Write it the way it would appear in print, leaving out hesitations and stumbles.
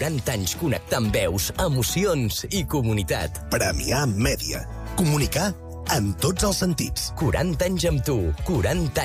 40 anys connectant veus, emocions i comunitat. Premià Mèdia. Comunicar en tots els sentits. 40 anys amb tu, 40